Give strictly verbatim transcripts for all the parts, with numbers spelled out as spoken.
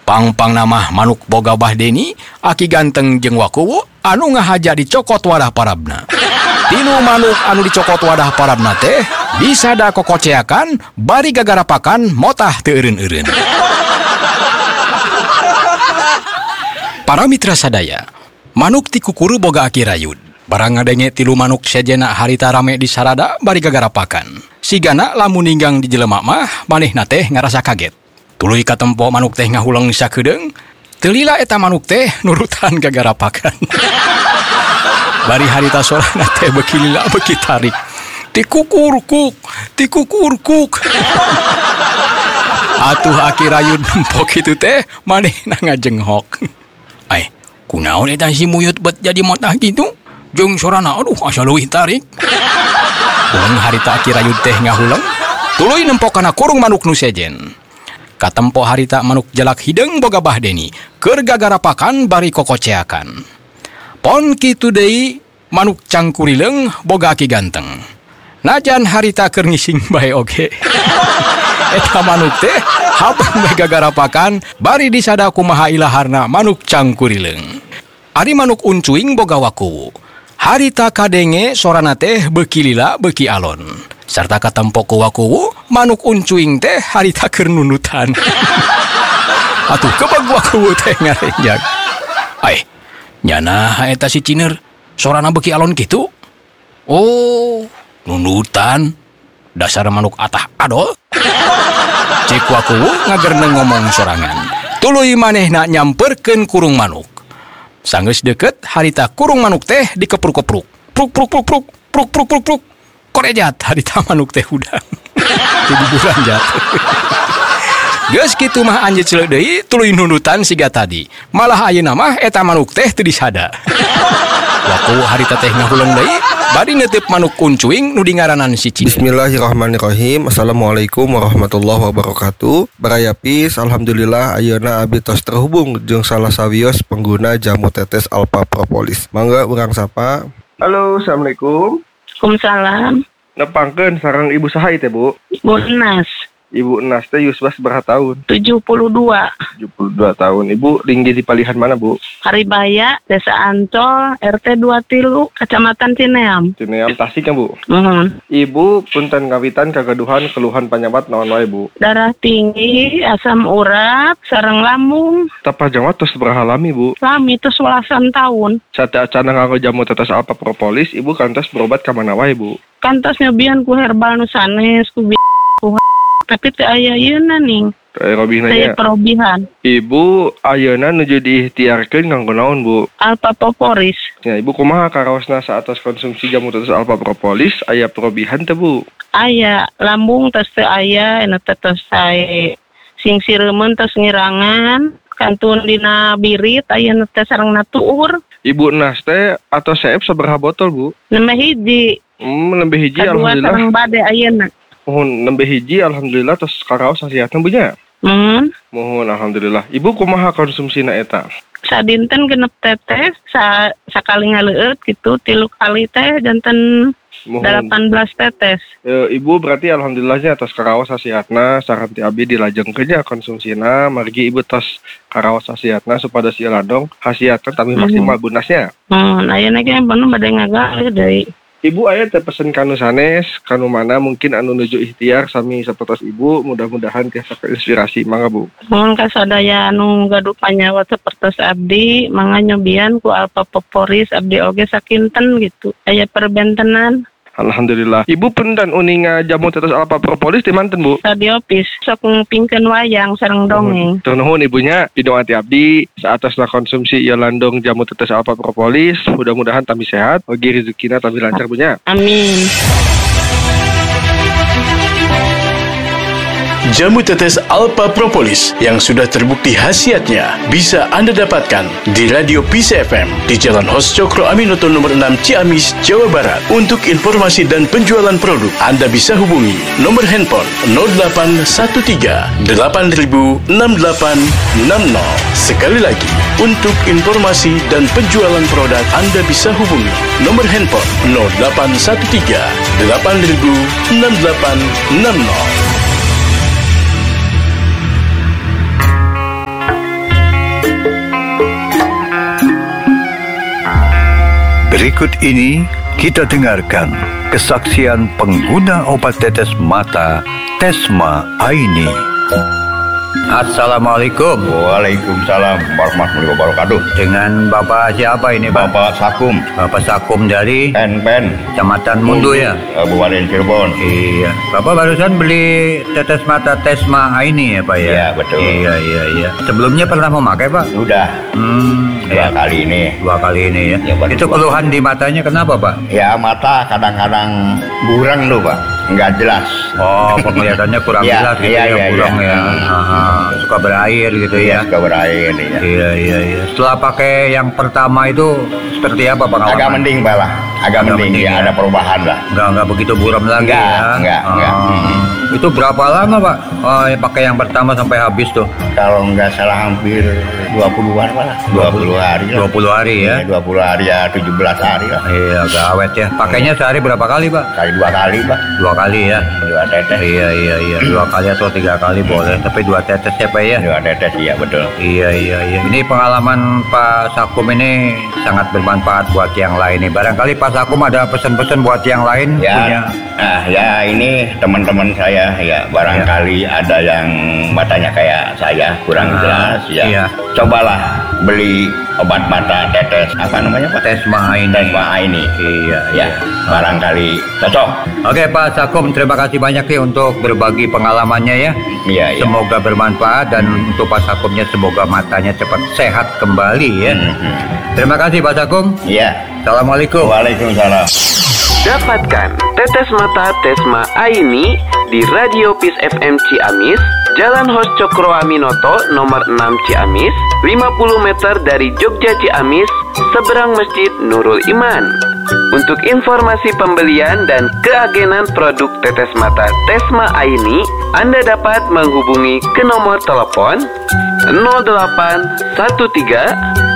Pang-pang nama manuk boga bahdeni, aki ganteng jeung wakuwu anu ngahaja dicokot wadah parabna. Tinu manuk anu dicokot wadah parabna teh bisa da kokoceakan bari gagarapakan motah teu eureun-eureun. Para mitra sadaya, manuk ti kukuru boga aki rayud. Barang ngadenge tilu manuk sejena harita rame di sarada bari gagarapakan. Sigana lamun ninggang di jelema mah manehna teh ngarasa kaget. Tuluy katempo manuk teh ngahulang sakedeung, teu lila eta manuk teh nurutan gagarapakan. Bari harita sorana teh beuki lila beuki tarik. Ti kukurkuk, ti kukurkuk. Atuh aki rayud nempok kitu teh manehna ngajenghok. Ai, kunaon eta si muyut bet jadi motah kitu? Jeung sorana aduh asa leuwih tarik. Ulang harita aki rayud teh ngahulang, tuluy nempok kana kurung manuk nu sejen. Katempo harita manuk jalak hideung boga bahdeni keur gagarapakan bari kokoceakan. Pon kitu deui manuk cangkurileung boga aki ganteng. Najan harita keur ngising bae oge. Eta manuk teh habang bae gagarapakan bari disada kumaha ilaharna manuk cangkurileung. Ari manuk uncuing boga wakuwu. Harita kadenge sorana teh beuki lila beuki alon. Sarta katempo ku wakuwu manuk uncuing teh harita keur nunutan. Atuh kebag wakuwu teh ngarenjak. Ai, nyana eta si Ciner sorana beuki alon kitu? Oh, nunutan. Dasar manuk atah adol. Cek wakuwu ngagerneung ngomong sorangan. Tuluy manehna nyamperkeun kurung manuk. Sanggeus deukeut harita kurung manuk teh dikepruk-kepruk. Pruk pruk pruk pruk pruk pruk pruk pruk. Korejat harita manuk teh udang. Jadi bulan jat. Geus kitu mah anjeun ceuleuh deui tuluy nunutan siga tadi. Malah ayeuna mah eta manuk teh teu disada. Wakuwu harita teh ngahuleung deui bari neuteup manuk kuncuing nu dingaranan si Cina. Bismillahirrahmanirrahim. Assalamualaikum warahmatullahi wabarakatuh. Barayapis, alhamdulillah ayeuna abdi tos terhubung jeung salah sawios pengguna jamu tetes Alpha Propolis. Mangga urang sapa. Halo, assalamualaikum. Waalaikumsalam. Nepangkeun sareng ibu saha teh, Bu? Ibu Enas. Ibu Enas teh yusbas berapa tahun? tujuh puluh dua. tujuh puluh dua tahun. Ibu tinggi di palihan mana, Bu? Haribaya, Desa Ancol, R T dua tilu, Kecamatan Cineam. Cineam Tasik ya, Bu? Mohon. Ibu punten ngawitan kagaduhan keluhan panyabat naon wae, Bu? Darah tinggi, asam urat, sareng lambung. Tapajang tos sabaraha lami, Bu? Lami tos welasan tahun. Sate acana nganggo jamu tetes Alpha Propolis, Ibu kantos berobat ka mana wae, Bu? Kantos nyobian ku herbal nu sanes, ku bi- ku tapi teu aya yeuna ning. Teu robihna nya. Perobihan. Ibu ayeuna nuju diikhtiarkeun nganggo naon, Bu? Alpha Propolis. Ya, Ibu kumaha karaosna saatos konsumsi jamu tetes Alpha Propolis aya perobihan teu, Bu? Aya lambung tos teu aya, anu teh tos sae sing sireumeun tos ngirangan, kantun dina birit aya nu teh sarengna tuur. Ibu Enas teh atau seep sabaraha botol, Bu? Nembe hiji. Hmm, nembe hiji Kadua alhamdulillah. sareng bade ayeuna. Mohon nembe hiji alhamdulillah tos karaos hasiatna, Bu nya. Mohon. Mohon alhamdulillah. Ibu kumaha konsumsina eta? Sadinten genep tetes, sa sakali ngaleueut gitu, tilu kali teh janten Mohon. delapan belas tetes. E, Ibu berarti alhamdulillahnya atas karaos hasiatna saran ti abdi dilajengkeun nya konsumsina margi Ibu tos karaos hasiatna supados ieu ladong hasiatna tapi maksimal bunasnya. Mohon ayeuna ge bener bade ngagalih deui. Ibu aya teh pesen kanu sanes, kanu mana mungkin anu nuju ikhtiar sami sapertos Ibu, mudah-mudahan tiasa inspirasi mangga, Bu. Mohon ka sadaya anu gaduh panyawa sapertos abdi, mangga nyobian ku Alpha Propolis abdi oge sakinten gitu. Aya perbentenan. Alhamdulillah. Ibu punten uninga jamu tetes Alpha Propolis di manten, Bu? Radiopis sok ngpingkeun wayang sareng dongeng. Tur nuhun ibunya, pidoa ti abdi saatasna konsumsi ieu landong jamu tetes Alpha Propolis, mudah-mudahan tami sehat, oge rezekina tami lancar, bunya. Amin. Jamu tetes Alpha Propolis yang sudah terbukti khasiatnya bisa Anda dapatkan di Radio P C F M di Jalan Hos Cokro Aminoto nomor enam Ciamis, Jawa Barat. Untuk informasi dan penjualan produk, Anda bisa hubungi nomor handphone nol delapan satu tiga delapan nol enam delapan enam nol. Sekali lagi, untuk informasi dan penjualan produk, Anda bisa hubungi nomor handphone nol delapan satu tiga delapan nol enam delapan enam nol. Berikut ini kita dengarkan kesaksian pengguna obat tetes mata Tesma Aini. Assalamualaikum. Waalaikumsalam warahmatullahi wabarakatuh. Dengan Bapak siapa ini, Pak? Bapak Sakum. Bapak Sakum dari Pen-Pen, Kecamatan Mundu ya? Kabupaten Cirebon. Iya. Bapak barusan beli tetes mata Tesma Aini ya, Pak ya? Iya, betul. Iya, iya, iya. Sebelumnya pernah memakai, Pak? Udah. Hmm, Dua ya. kali ini. Dua kali ini ya. Ya, Pak. Itu keluhan di matanya kenapa, Pak? Ya mata kadang-kadang burang tuh Pak, nggak jelas. Oh, penglihatannya kurang Iya, jelas gitu iya, ya, iya, kurang iya. ya. Aha. Suka berair gitu ya. Suka berair ya. Iya, iya, iya. Setelah pakai yang pertama itu seperti apa pengalaman? Agak mending Pak lah, agak, Agak mending, mending, ya, ya. ada perubahan lah. Enggak, enggak begitu buram lagi Enggak, ya. enggak, Ah. enggak. Hmm. Itu berapa lama, Pak? Oh, ya, pakai yang pertama sampai habis tuh. Kalau nggak salah hampir dua puluhan Pak lah, dua puluh hari lah. dua puluh hari ya. dua puluh hari ya, tujuh belas hari lah. Iya, agak awet ya. Pakainya sehari berapa kali, Pak? Kali dua kali Pak, Dua kali ya. dua tetes. Iya, iya, iya. Dua kali atau tiga kali boleh. Tapi dua tetes ya, Pak ya. Dua tetes iya betul. Iya, iya, iya. Ini pengalaman Pak Sakum ini sangat bermanfaat buat yang lain nih. Barangkali Pak Sakum ada pesan-pesan buat yang lain Ya, punya. nah ya ini teman-teman saya ya barangkali ada yang matanya kayak saya kurang Ah, jelas ya. iya. Cobalah beli obat mata tetes apa namanya Pak? Tesma Aini. Tesma Aini. Iya, Ya, iya. barangkali cocok. Oke Pak Sakum, terima kasih banyak nih untuk berbagi pengalamannya ya. Iya, iya. Semoga bermanfaat dan untuk Pak Sakumnya semoga matanya cepat sehat kembali ya. Mhm. Terima kasih Pak Sakum. Iya. Assalamualaikum. Waalaikumsalam. Dapatkan tetes mata Tesma Aini di Radio Peace F M Ciamis, Jalan Hos Cokro Aminoto nomor enam Ciamis, lima puluh meter dari Jogja Ciamis, seberang Masjid Nurul Iman. Untuk informasi pembelian dan keagenan produk tetes mata Tesma Aini, Anda dapat menghubungi ke nomor telepon nol delapan satu tiga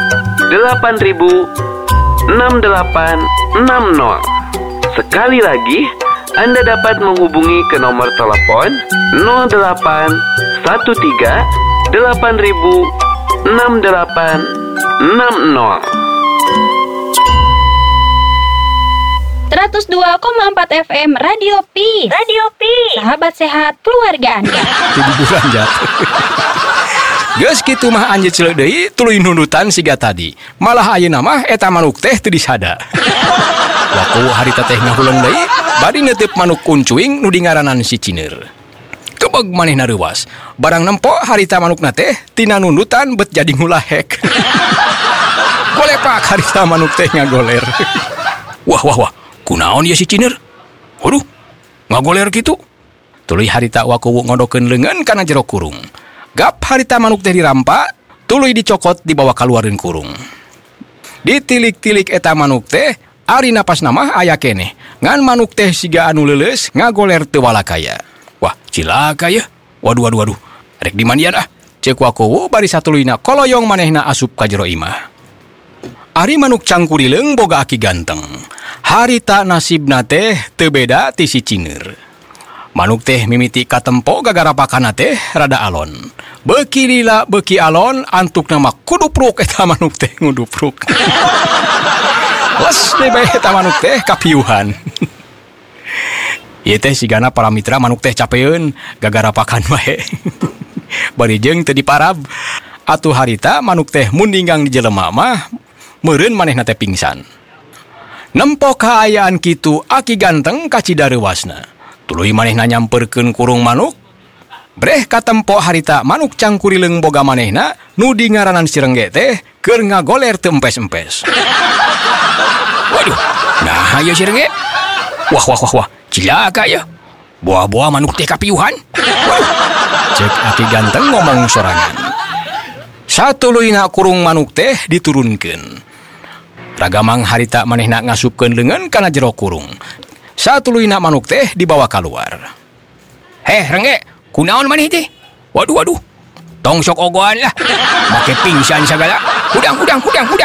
delapan ribu enam delapan enam nol. Sekali lagi, Anda dapat menghubungi ke nomor telepon nol delapan satu tiga delapan ribu enam delapan enam nol. seratus dua koma empat F M Radio Peace. Radio Peace. Sahabat sehat keluarga Anda. Jadi bulan jatuh. Geus kitu mah anjeun ceuleuh deui tuluy nunutan siga tadi. Malah ayeuna mah eta manuk teh teu disada. Waku harita teh ngahuleung deui bari neuteup manuk kuncuing nu dingaranan si Cineur. Kebeg manehna reuwas. Barang nempo harita manukna teh tina nunutan bet jadi ngulahek. Golepak harita manuk teh ngagoler. Wah wah wah, kunaon ya si Cineur? Waduh, ngagoler kitu. Tuluy harita waku ngodokeun leungeun kana jero kurung. Gap harita manuk teh dirampa, tuluy dicokot dibawa kaluareun kurung. Ditilik-tilik eta manuk teh, ari napas nama aya keneh. Ngan manuk teh siga anu leuleus ngagoler teu walakaya. Wah, cilaka ya. Waduh waduh waduh. Rek di mandian ah. Ceuk wakowo bari satuluyna koloyong manehna asup ka jero imah. Ari manuk cangkurileung boga aki ganteng. Harita nasibna teh teu beda ti si Cineur. Manuk teh mimiti katempo gagara pakana teh rada alon. Beuki lila beuki alon antuk nama kudupruk eta manuk teh ngudupruk. Les deh bae eta manuk teh kapiuhan. Ieu teh sigana para mitra manuk teh capeun gagara pakan bae. Bari jeung teu diparab. Atuh harita manuk teh mun dinggang di jelema mah meureun manehna teh pingsan. Nempo kaayaan kitu aki ganteng kacida reuasna. Tuluy manehna nyamperkeun kurung manuk. Breh katempo harita manuk cangkurileung boga manehna nu dingaranan sirengge teh keur ngagoler teu empes-empes. Waduh, nah ieu sirengge. Wah wah wah wah, cilaka ya. Buah-buah manuk teh kapiuhan. Waduh. Cek aki ganteng ngomong sorangan. Satuluyna kurung manuk teh diturunkeun. Ragamang harita manehna ngasupkeun leungeun kana jero kurung. Satuluyna manuk teh dibawa keluar. Heh, Rengge, kunaon maneh teh? Waduh, waduh. Tong sok ogohan lah. Make pingsan sagala. Hudang, hudang, hudang, hudang.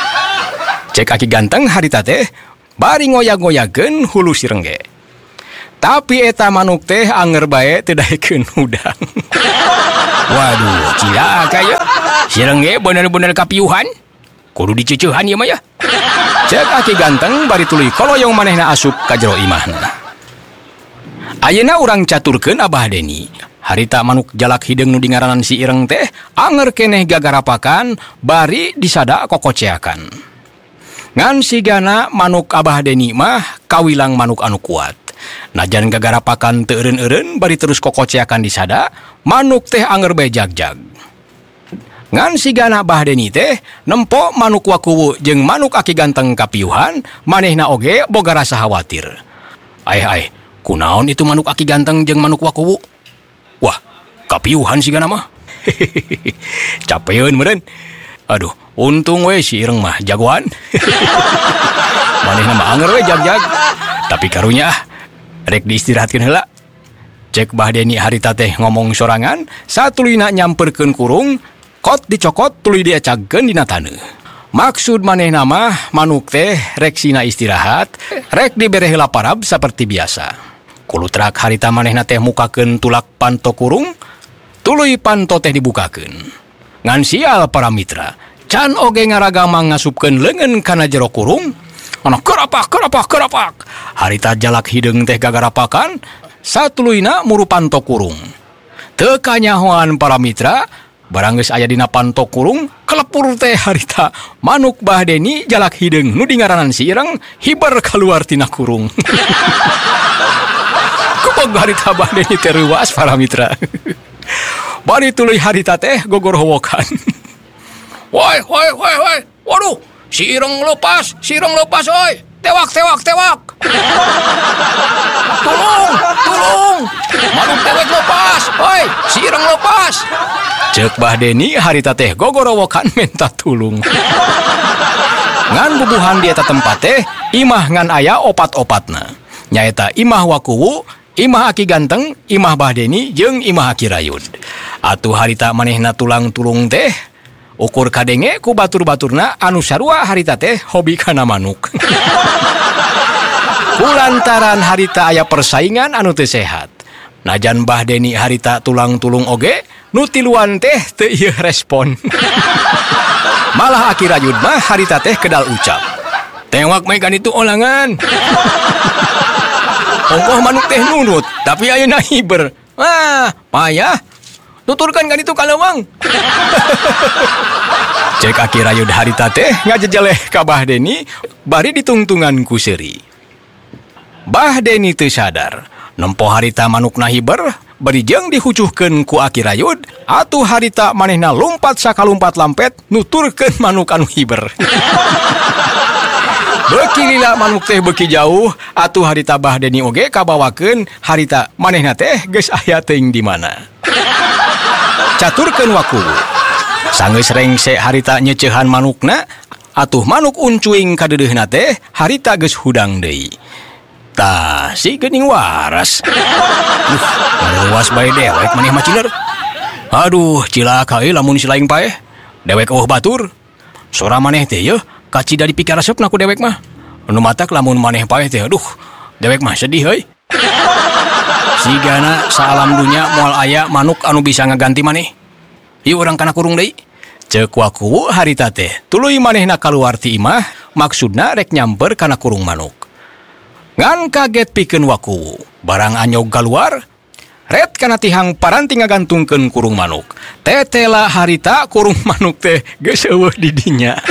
Cek aki ganteng harita teh bari ngoyag-ngoyageun hulu si Rengge. Tapi eta manuk teh anger bae teu daekeun hudang. Waduh, cilaka ya. Si Rengge bener-bener kapiuhan. kudu diceuceuhan ieu mah ya. Cek Aki ganteng bari tuluy koloyong manehna asup ka jero imahna. Ayeuna urang caturkeun Abah Deni. Harita manuk jalak hideung nu dingaranan si ireng teh anger keneh gagarapakan bari disada kokoceakan. Ngan sigana manuk Abah Deni mah kawilang manuk anu kuat. Najan gagarapakan teu eureun-eureun bari terus kokoceakan disada, manuk teh anger bae jag-jag. Ngan sigana Abah Deni teh nempo manuk wakuwu jeung manuk Aki ganteng kapiuhan, manehna oge boga rasa khawatir. Ai-ai, kunaon itu manuk Aki ganteng jeung manuk wakuwu? Wah, kapiuhan sigana mah. Capeun meureun. Aduh, untung we si ireng mah jagoan. Manehna mah anger we jag-jag. Tapi karunya rek diistirahatkeun heula. Cek Bah Deni harita teh ngomong sorangan, satuluyna nyamperkeun kurung, kot dicokot tuluy diacagkeun dina taneuh. Maksud manehna mah manuk teh rek sina istirahat, rek dibere heula parab saperti biasa. Kulutrak harita manehna teh mukakeun tulak panto kurung, tuluy panto teh dibukakeun. Ngan sial para mitra, can oge ngaragama ngasupkeun leungeun kana jero kurung, ana kerapak kerapak kerapak. Harita jalak hideung teh gagarapakan, satuluyna muru panto kurung. Teu kanyahoan para mitra, barang geus aya dina panto kurung, kelepur teh harita manuk Bah Deni jalak hideung nu dingaranan si ireng hiber kaluar tina kurung. Kubog harita Bah Deni teh reuwas para mitra. Bari tuluy harita teh gogor howokan. Woi, woi, woi, woi. Waduh, si ireng lepas, si ireng lepas, oi. Tewak, tewak, tewak. Tulung, tulung. Manuk tewek lepas, oi. Si ireng lepas. Cek Bah Deni harita teh gogorowokan minta tulung. Ngan bubuhan di eta tempat teh imah ngan aya opat-opatna. Nyaeta imah wakuwu, imah Aki ganteng, imah Bah Deni jeung imah Aki rayud. Atuh harita manehna tulang tulung teh ukur kadenge ku batur-baturna anu sarua harita teh hobi kana manuk. Kulantaran harita aya persaingan anu teu sehat. Najan Bah Deni harita tulang tulung oge, nu tiluan teh teu ieu respon. Malah Aki rayud mah harita teh kedal ucap. Tewak megan itu olangan. Ongkoh manuk teh nunut, tapi ayeuna hiber. Wah, payah. Tuturkan kan itu kalawang. Cek Aki rayud harita teh ngajejeleh ka Bah Deni bari ditungtungan ku seuri. Bah Deni teu sadar, nempo harita manukna hiber bari jeung dihucuhkeun ku Aki rayud, atuh harita manehna lompat sakalumpat lampet nuturkeun manuk anu hiber. Beuki lila manuk teh beuki jauh, atuh harita Bah Deni oge kabawakeun harita manehna teh geus aya teuing di mana. Caturkeun wakuwu. Sanggeus rengse harita nyeuceuhan manukna, atuh manuk uncuing kadeudeuhna teh harita geus hudang deui. Tah si geuning waras. Uh, ngaruwas bae dewek maneh mah ciler. Aduh, cilaka euy lamun si laing paeh. Dewek eueuh batur. Sora maneh teh yeuh kacida dipikir resepna ku dewek mah. Nu matak lamun maneh paeh teh aduh, dewek mah sedih euy. Sigana saalam dunya moal aya manuk anu bisa ngaganti maneh. Ieu urang kana kurung deui. Ceuk wakuwu harita teh tuluy manehna kaluar ti imah, maksudna rek nyamper kana kurung manuk. Ngan kaget pikeun wakuwu, barang anyog kaluar, ret kana tihang paranti ngagantungkeun kurung manuk. Tetela harita kurung manuk teh geus eueuh di dinya.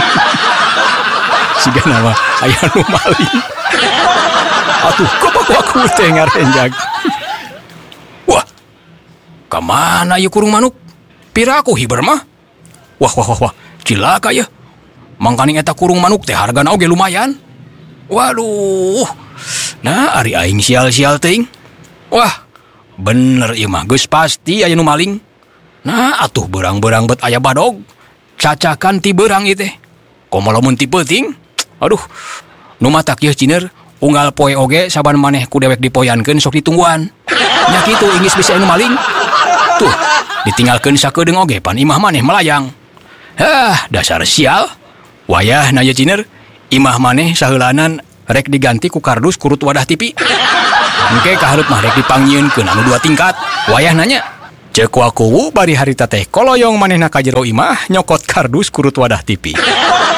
Sigana mah aya nu maling. Atuh, kobak wakuwu teh ngarenjag. Wah, kamana ieu kurung manuk? Piraku hiber mah? Wah, wah, wah, wah, cilaka ya. Mangkaning eta kurung manuk teh hargana oge lumayan. Waduh, nah ari aing sial-sial teuing. Wah, bener ieu mah geus pasti aya nu maling. Nah, atuh beurang-beurang bet aya badog. Cacakan ti beurang ieu teh. Komo lamun ti peuting. Aduh, nu matak ieu ciner, unggal poe oge saban maneh ku dewek dipoyankeun sok ditungguan. Nya kitu ingis bisa anu maling. Tuh, ditinggalkeun sakedeung oge pan imah maneh melayang. Hah, dasar sial. Wayahna ieu ciner, imah maneh saheulanan rek diganti ku kardus kurut wadah T V. Engke kahareup mah rek dipanggieunkeun anu dua tingkat. Wayah nanya. Ceuk wakuwu bari harita teh koloyong manehna ka jero imah nyokot kardus kurut wadah T V.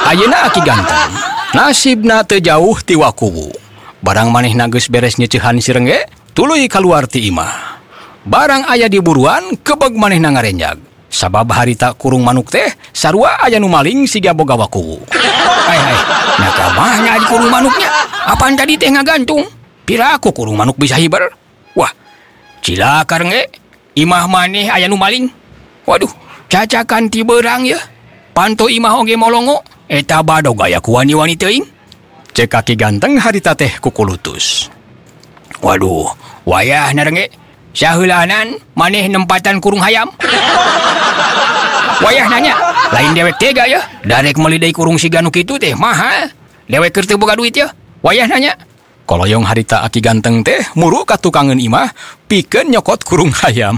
Ayeuna aki ganteng. Nasibna teu jauh ti Wakuwu. Barang manehna geus beres nyeuceuhan si Rengge, tuluy kaluar ti imah. Barang aya di buruan, kebeg manehna ngarenjag. Sabab harita kurung manuk teh, sarua aya nu maling siga boga Wakuwu. Hai hai, nyaka mahnya di kurung manuknya. Apaan tadi teh ngagantung? Piraku kurung manuk bisa hiber? Wah, cilaka Rengge. Imah maneh aya nu maling. Waduh, cacakan ti beurang ya. Panto imah oge molongo, eta bado gaya ku wani-wani teuing. Cek kaki ganteng harita teh kukulutus. Waduh, wayah na Rengge. Saheulanan maneh nempatan kurung hayam. Wayah nanya, lain dewek tega ya. Darek meuli deui kurung siga nu kitu teh mahal. Dewek keur teu boga duit ya. Wayah nanya. Koloyong harita aki ganteng teh muru ka tukangeun imah pikeun nyokot kurung hayam.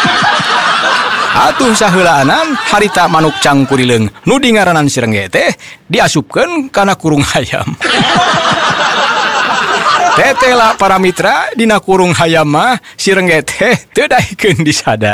Atuh saheulaanan harita manuk cangkurileung nu dingaranan si Rengge teh diasupkeun kana kurung hayam. Tetela para mitra dina kurung hayam mah si Rengge teh teu daekeun disada.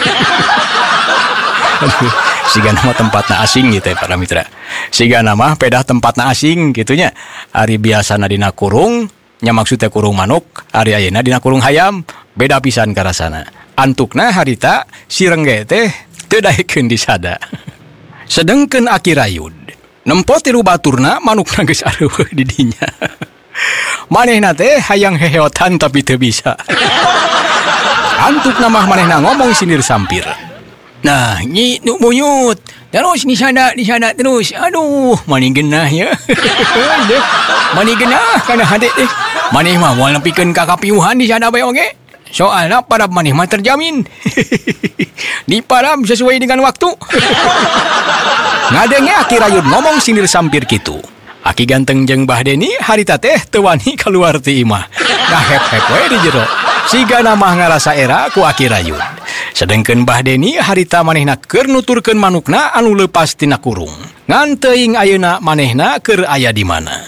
Siga nama tempatna asing gitu ya para mitra. Siga nama pedah tempatna asing gitunya. Ari biasana dina kurung, nya maksudnya kurung manuk, ari ayeuna dina kurung hayam, beda pisan karasana. Antukna harita si Rengge teh teu daekeun disada. Sedengkeun aki rayud, nempo tilu baturna manukna geus areueuh di dinya. Manehna teh hayang heheotan tapi teu bisa. Antukna mah manehna ngomong sinir sampir. Nah, nyi nu muyut. Terus di sana, di sana terus. Aduh, mani genah ya. Mani genah kana hade teh. Maneh mah moal nepikeun ka kapiuhan di sana bae oge. Soalna parab maneh mah terjamin. Diparab sesuai dengan waktu. Ngadenge aki rayud ngomong sinir sampir kitu. Aki ganteng jeung Bah Deni harita teh teu wani kaluar ti imah. Ngahep-hep we di jero. Sigana mah ngarasa era ku aki rayud. Sedengkeun Bah Deni harita manehna keur nuturkeun manukna anu leupas tina kurung. Ngan teuing ayeuna manehna keur aya di mana.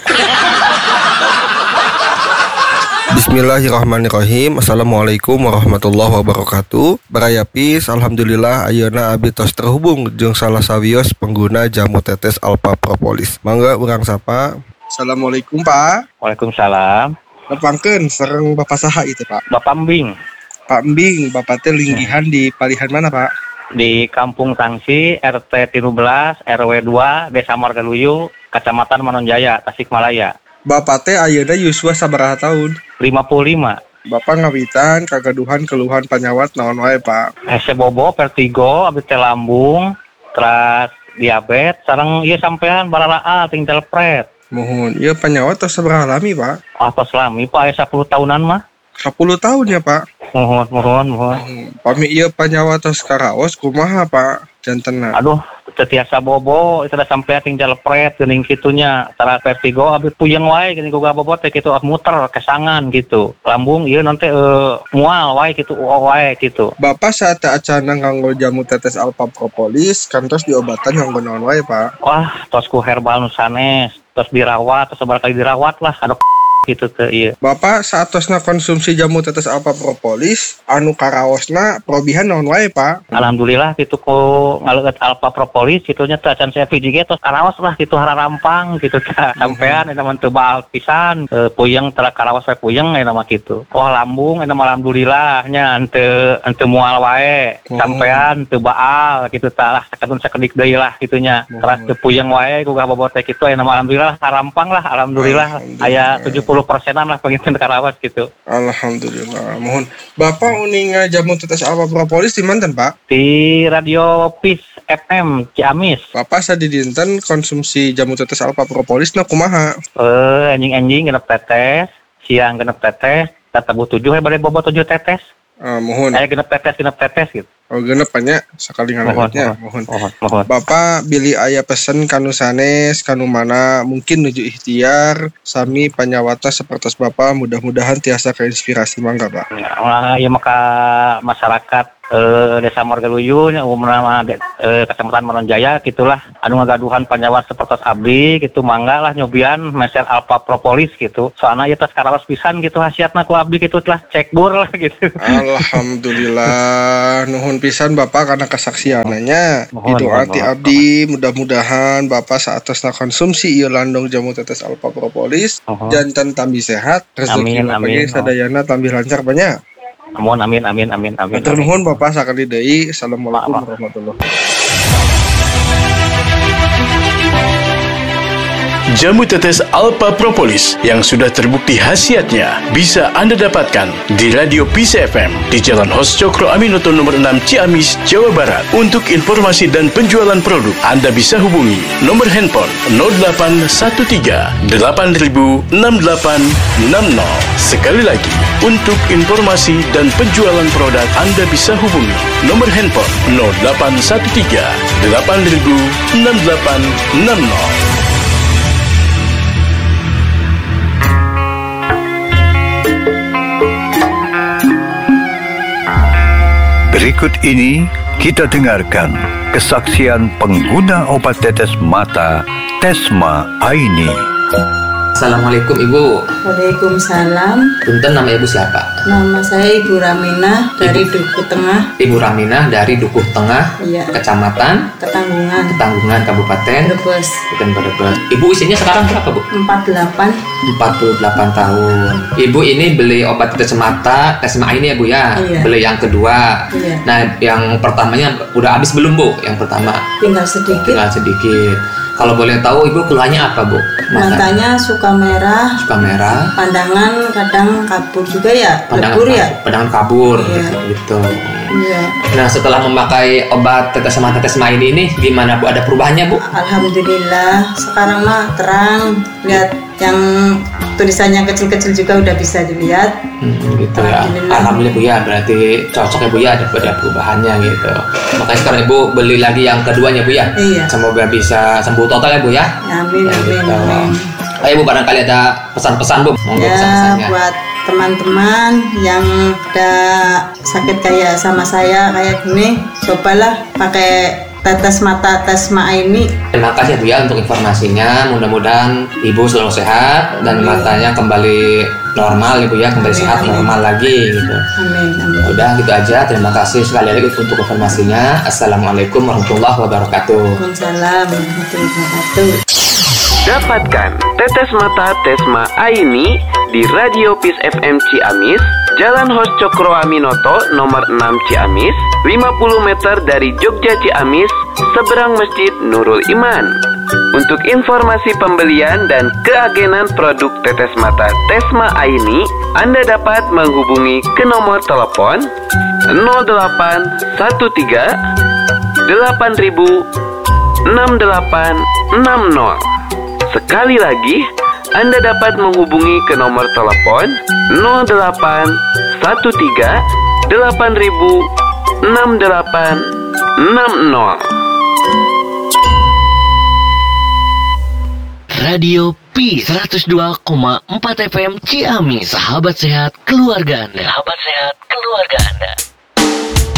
Bismillahirrahmanirrahim. Assalamualaikum warahmatullahi wabarakatuh. Barayapis, alhamdulillah ayeuna abdi tos terhubung jeung salah sawios pengguna jamu tetes Alpha Propolis. Mangga urang sapa. Assalamualaikum Pak. Waalaikumsalam. Nepangkeun sareng Bapak saha itu Pak? Bapak Mbing. Pak Mbing, Bapak teh linggihan di palihan mana Pak? Di Kampung Tangsi, R T tiga belas, R W dua, Desa Margaluyu, Kecamatan Manonjaya, Tasikmalaya. Bapak teh ayeuna yuswa sabaraha tahun? lima puluh lima. Bapak ngawitan kagaduhan keluhan panyawat naon wae Pak? Hese bobo, vertigo, abdi teh lambung, terus diabetes, sareng ieu sampean baralaa tinggal pret. Mohon, ieu panyawat tos sabaraha lami Pak? Atos lami Pak, aya sepuluh tahunan mah. sepuluh tahun ya Pak? Mohon, mohon, mohon. Pami ieu panyawat tos karaos kumaha Pak? Jantenna. Aduh, tetiasa bobo, itu udah sampai tinggal pret, geuning kitunya. Tara vertigo, abis puyeng wae, gini gua bobo teh gitu, muter, kesangan gitu. Lambung, iya nanti uh, mual wae gitu, wae gitu. Bapak saat acana nganggo jamu tetes Alpha Propolis, kan tos diobatan nganggo naon wae Pak? Wah, tos ku herbal nusanes, tos dirawat, tos seberapa kali dirawat lah, aduh gitu teh iya. Bapak saat tosna konsumsi jamu tetes Alpha Propolis, anu karaosna probihan naon wae Pak? Alhamdulillah gitu ku ngaleueut Alpha Propolis kitunya teh acan saya piji ge tos karaos lah gitu hararampang gitu teh. Sampean eta mah teu baal pisan, e, puyeng tara karaos wae puyeng eta mah kitu. Oh lambung eta mah alhamdulillah nya henteu henteu mual wae. Sampean teu baal gitu tah lah sakadun sakedik deui lah kitunya. Teras teu puyeng wae ku gabobot teh kitu aya mah alhamdulillah harampang lah alhamdulillah aya tujuh puluh persenan lah penginten karawas gitu. Alhamdulillah. Mohon Bapak uninga jamu tetes Alpha Propolis di manten Pak? Di Radio Peace F M Ciamis. Bapak sadi dinten konsumsi jamu tetes Alpha Propolis na kumaha? Eh anjing-anjing genep tetes, siang genep tetes, tabu tujuh bade bobo tujuh tetes. Uh, mohon. Aya genep tetes genep tetes gitu. Oh genep nya sakali ngaleutnya. Mohon. Mohon. Mohon. Bapak bili aya pesen kanu sanes kanu mana mungkin nuju ikhtiar sami panyawata sapertos Bapak mudah-mudahan tiasa keinspirasi mangga Pak. Nah, ya maka masyarakat eh, Desa Morgaluyu nya umur nama eh, Kecamatan Meronjaya gitulah anu ngagaduhan panjawat seperti abdi gitu mangga lah nyobian meser Alpha Propolis gitu soalnya ieu teh karaos pisan gitu hasiatna ku abdi gitu telah cek bur lah gitu. Alhamdulillah nuhun pisan Bapak karena kesaksiannya itu arti abdi mudah-mudahan Bapak saatosna konsumsi ieu landong jamu tetes Alpha Propolis uh-huh. jantan tambi sehat rezeki bagi sadayana tambih lancar banyak. Amin amin amin amin amin. Matur nuhun Bapak sakali deui. Assalamualaikum warahmatullahi Jamu tetes Alpha Propolis yang sudah terbukti khasiatnya bisa Anda dapatkan di Radio Peace F M di Jalan Hos Cokro Aminoto nomor enam Ciamis, Jawa Barat. Untuk informasi dan penjualan produk, Anda bisa hubungi nomor handphone nol delapan satu tiga delapan nol enam delapan enam nol. Sekali lagi, untuk informasi dan penjualan produk, Anda bisa hubungi nomor handphone nol delapan satu tiga delapan nol enam delapan enam nol. Berikut ini kita dengarkan kesaksian pengguna obat tetes mata Tesma Aini. Assalamualaikum Ibu. Waalaikumsalam. Punten, nama Ibu siapa? Nama saya Ibu Raminah dari Ibu. Dukuh Tengah. Ibu Raminah dari Dukuh Tengah. Iya. Kecamatan Ketanggungan. Ketanggungan, Kabupaten Brebes. Bukan Brebes. Ibu usianya sekarang berapa, Bu? empat puluh delapan. empat puluh delapan tahun. Ibu ini beli obat tetes mata Tesma ini ya Bu ya. Iya. Beli yang kedua. Iya. Nah, yang pertamanya udah habis belum Bu? Yang pertama. Tinggal sedikit. Tinggal sedikit. Kalau boleh tahu Ibu keluhannya apa Bu? Mata. Matanya suka merah. Suka merah. Pandangan kadang kabur juga ya. Pandangan Lebur kabur, ya. Pandangan kabur Iya. gitu. Iya. Nah, setelah memakai obat tetes mata Tesma ini ini gimana Bu? Ada perubahannya Bu? Alhamdulillah. Sekarang mah terang. Lihat yang tulisannya kecil-kecil juga udah bisa dilihat. Hmm, gitu ya. Alhamdulillah Bu ya. Berarti cocok ya Bu ya, ada ada perubahannya gitu. Makanya sekarang Ibu beli lagi yang keduanya Bu ya. Iya. Semoga bisa sembuh total ya Bu ya. Amin Ya, amin gitu. amin. Ayo Bu, barangkali ada pesan-pesan Bu. Monggo Ya, pesan-pesannya. buat teman-teman yang ada sakit kayak sama saya kayak gini, cobalah pakai tetes mata Tesma ini. Terima kasih Bu ya untuk informasinya. Mudah-mudahan Ibu selalu sehat dan matanya kembali normal Ibu ya, kembali amin, sehat amin. Normal lagi gitu. Amin amin. Udah gitu aja. Terima kasih sekali lagi untuk informasinya. Assalamualaikum warahmatullahi wabarakatuh. Waalaikumsalam warahmatullahi wabarakatuh. Dapatkan tetes mata Tesma Aini di Radio Peace F M Ciamis, Jalan Hos Cokro Aminoto nomor enam Ciamis, lima puluh meter dari Jogja Ciamis, seberang Masjid Nurul Iman. Untuk informasi pembelian dan keagenan produk tetes mata Tesma Aini, Anda dapat menghubungi ke nomor telepon nol delapan satu tiga delapan nol enam delapan enam nol. Sekali lagi, Anda dapat menghubungi ke nomor telepon nol delapan satu tiga delapan nol enam delapan enam nol. Radio P seratus dua koma empat F M Ciamis, sahabat sehat keluarga Anda. Sahabat sehat keluarga Anda.